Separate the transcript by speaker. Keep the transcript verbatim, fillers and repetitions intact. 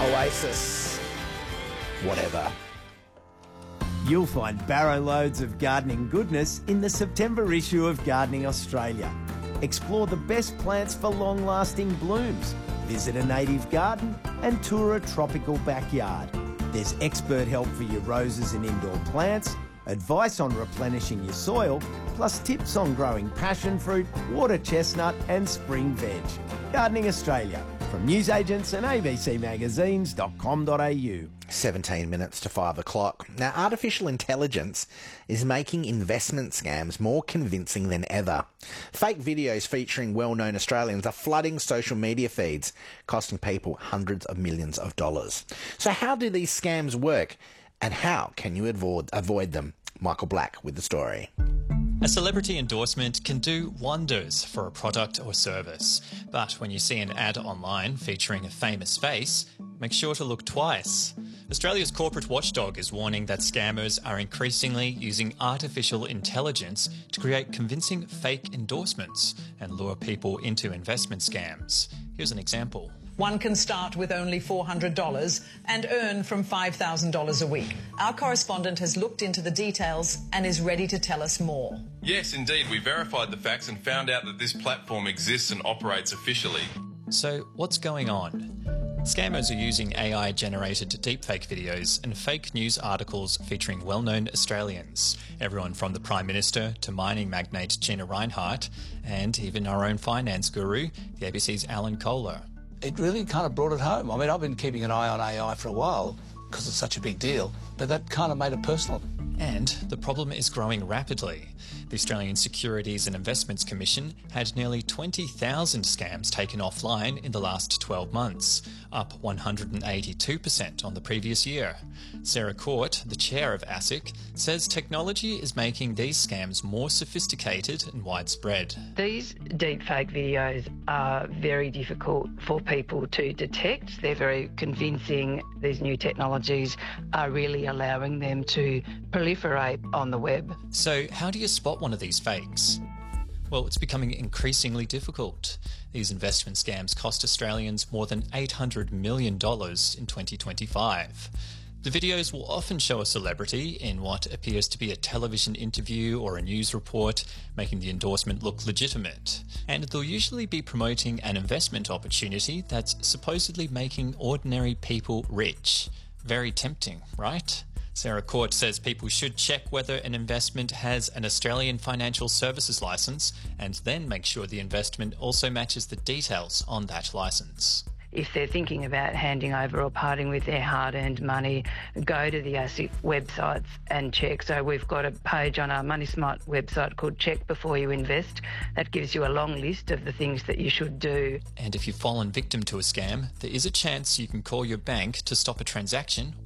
Speaker 1: Oasis. Whatever.
Speaker 2: You'll find barrow loads of gardening goodness in the September issue of Gardening Australia. Explore the best plants for long-lasting blooms. Visit a native garden and tour a tropical backyard. There's expert help for your roses and indoor plants, advice on replenishing your soil, plus tips on growing passion fruit, water chestnut and spring veg. Gardening Australia, from newsagents and a b c magazines dot com dot a u.
Speaker 1: seventeen minutes to five o'clock. Now, artificial intelligence is making investment scams more convincing than ever. Fake videos featuring well-known Australians are flooding social media feeds, costing people hundreds of millions of dollars. So how do these scams work, and how can you avoid, avoid them? Michael Black with the story.
Speaker 3: A celebrity endorsement can do wonders for a product or service, but when you see an ad online featuring a famous face, make sure to look twice. Australia's corporate watchdog is warning that scammers are increasingly using artificial intelligence to create convincing fake endorsements and lure people into investment scams. Here's an example.
Speaker 4: One can start with only four hundred dollars and earn from five thousand dollars a week. Our correspondent has looked into the details and is ready to tell us more.
Speaker 5: Yes, indeed. We verified the facts and found out that this platform exists and operates officially.
Speaker 3: So, what's going on? Scammers are using A I-generated deepfake videos and fake news articles featuring well-known Australians, everyone from the Prime Minister to mining magnate Gina Rinehart, and even our own finance guru, the A B C's Alan Kohler.
Speaker 6: It really kind of brought it home. I mean, I've been keeping an eye on A I for a while because it's such a big deal, but that kind of made it personal.
Speaker 3: And the problem is growing rapidly. The Australian Securities and Investments Commission had nearly twenty thousand scams taken offline in the last twelve months, up one hundred eighty-two percent on the previous year. Sarah Court, the chair of ASIC, says technology is making these scams more sophisticated and widespread.
Speaker 7: These deepfake videos are very difficult for people to detect. They're very convincing. These new technologies are really allowing them to proliferate on the web.
Speaker 3: So how do you spot one of these fakes? Well, it's becoming increasingly difficult. These investment scams cost Australians more than eight hundred million dollars in twenty twenty-five. The videos will often show a celebrity in what appears to be a television interview or a news report, making the endorsement look legitimate. And they'll usually be promoting an investment opportunity that's supposedly making ordinary people rich. Very tempting, right? Sarah Court says people should check whether an investment has an Australian financial services licence and then make sure the investment also matches the details on that licence.
Speaker 7: If they're thinking about handing over or parting with their hard-earned money, go to the ASIC websites and check. So we've got a page on our Money Smart website called Check Before You Invest. That gives you a long list of the things that you should do.
Speaker 3: And if you've fallen victim to a scam, there is a chance you can call your bank to stop a transaction